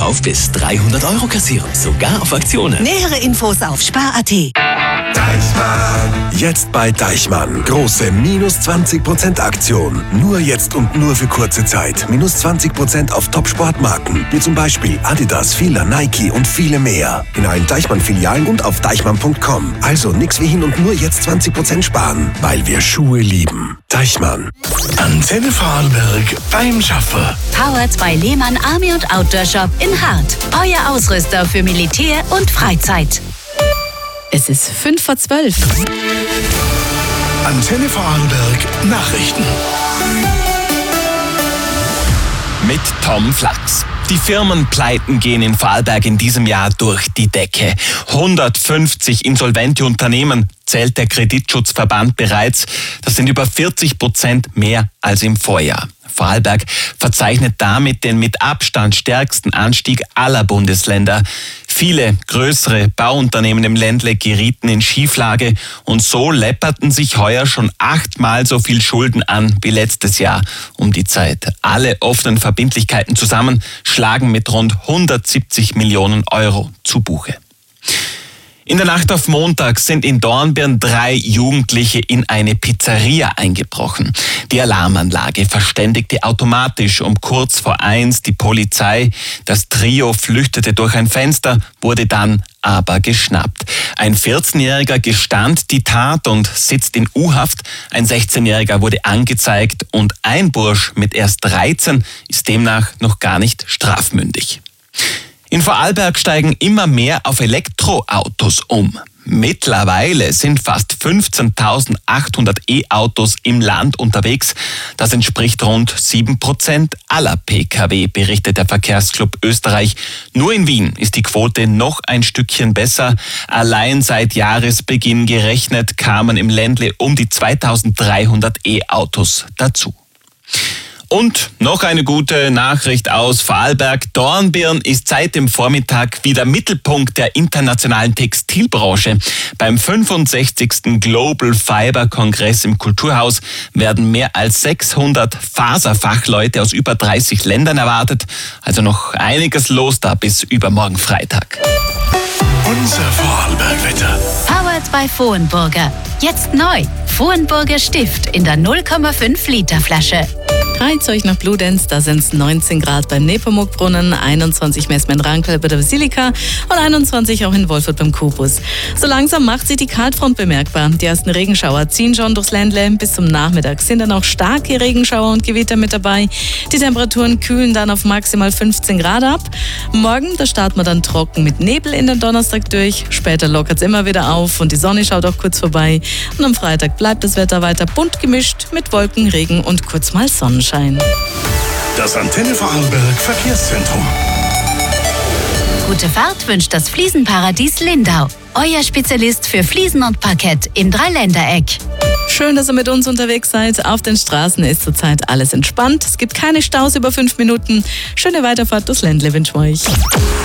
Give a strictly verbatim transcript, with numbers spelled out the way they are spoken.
Kauf bis dreihundert Euro kassieren, sogar auf Aktionen. Nähere Infos auf spar punkt at. Deichmann. Jetzt bei Deichmann. Große minus zwanzig Prozent Aktion. Nur jetzt und nur für kurze Zeit. Minus zwanzig Prozent auf Top-Sportmarken. Wie zum Beispiel Adidas, Fila, Nike und viele mehr. In allen Deichmann-Filialen und auf deichmann punkt com. Also nix wie hin und nur jetzt zwanzig Prozent sparen. Weil wir Schuhe lieben. Deichmann. Antenne Vorarlberg beim Schaffer. Powered bei Lehmann Army und Outdoor Shop in Hart. Euer Ausrüster für Militär und Freizeit. Es ist fünf vor zwölf. Antenne Vorarlberg Nachrichten. Mit Tom Flachs. Die Firmenpleiten gehen in Vorarlberg in diesem Jahr durch die Decke. hundertfünfzig insolvente Unternehmen zählt der Kreditschutzverband bereits. Das sind über vierzig Prozent mehr als im Vorjahr. Vorarlberg verzeichnet damit den mit Abstand stärksten Anstieg aller Bundesländer. Viele größere Bauunternehmen im Ländle gerieten in Schieflage und so läpperten sich heuer schon achtmal so viel Schulden an wie letztes Jahr um die Zeit. Alle offenen Verbindlichkeiten zusammen schlagen mit rund hundertsiebzig Millionen Euro zu Buche. In der Nacht auf Montag sind in Dornbirn drei Jugendliche in eine Pizzeria eingebrochen. Die Alarmanlage verständigte automatisch um kurz vor eins die Polizei. Das Trio flüchtete durch ein Fenster, wurde dann aber geschnappt. Ein vierzehnjähriger gestand die Tat und sitzt in U-Haft. Ein sechzehnjähriger wurde angezeigt und ein Bursch mit erst dreizehn ist demnach noch gar nicht strafmündig. In Vorarlberg steigen immer mehr auf Elektroautos um. Mittlerweile sind fast fünfzehntausendachthundert E-Autos im Land unterwegs. Das entspricht rund sieben Prozent aller P K W, berichtet der Verkehrsclub Österreich. Nur in Wien ist die Quote noch ein Stückchen besser. Allein seit Jahresbeginn gerechnet kamen im Ländle um die zweitausenddreihundert E-Autos dazu. Und noch eine gute Nachricht aus Vorarlberg. Dornbirn ist seit dem Vormittag wieder Mittelpunkt der internationalen Textilbranche. Beim fünfundsechzigsten Global Fiber Kongress im Kulturhaus werden mehr als sechshundert Faserfachleute aus über dreißig Ländern erwartet. Also noch einiges los da bis übermorgen Freitag. Unser Vorarlbergwetter. Powered by Vohenburger. Jetzt neu. Vohenburger Stift in der null Komma fünf Liter Flasche. Reizt euch nach Bludenz, da sind es neunzehn Grad beim Nepomuk-Brunnen, einundzwanzig Messmann Rankel bei der Basilika und einundzwanzig auch in Wolfurt beim Kubus. So langsam macht sich die Kaltfront bemerkbar. Die ersten Regenschauer ziehen schon durchs Ländle. Bis zum Nachmittag sind dann auch starke Regenschauer und Gewitter mit dabei. Die Temperaturen kühlen dann auf maximal fünfzehn Grad ab. Morgen, da starten wir dann trocken mit Nebel in den Donnerstag durch. Später lockert es immer wieder auf und die Sonne schaut auch kurz vorbei. Und am Freitag bleibt das Wetter weiter bunt gemischt mit Wolken, Regen und kurz mal Sonnenschein. Das Antenne Vorarlberg Verkehrszentrum. Gute Fahrt wünscht das Fliesenparadies Lindau. Euer Spezialist für Fliesen und Parkett im Dreiländereck. Schön, dass ihr mit uns unterwegs seid. Auf den Straßen ist zurzeit alles entspannt. Es gibt keine Staus über fünf Minuten. Schöne Weiterfahrt durchs Ländle wünschen wir euch.